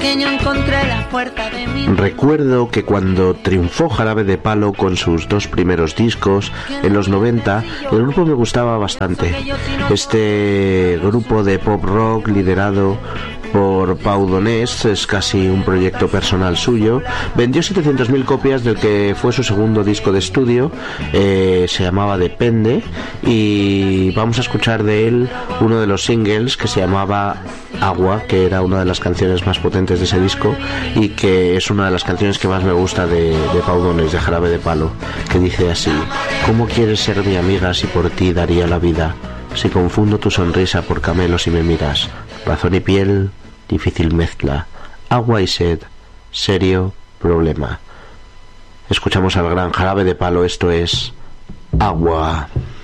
Recuerdo que cuando triunfó Jarabe de Palo con sus 2 primeros discos en los 90, el grupo me gustaba bastante. Este grupo de pop rock liderado por Pau Donés, es casi un proyecto personal suyo. Vendió 700.000 copias del que fue su segundo disco de estudio, se llamaba Depende, y vamos a escuchar de él uno de los singles que se llamaba Agua, que era una de las canciones más potentes de ese disco y que es una de las canciones que más me gusta de Pau Donés, de Jarabe de Palo, que dice así: ¿cómo quieres ser mi amiga si por ti daría la vida? Si confundo tu sonrisa por camelo si me miras, razón y piel, difícil mezcla, agua y sed, serio problema. Escuchamos al gran Jarabe de Palo, esto es Agua.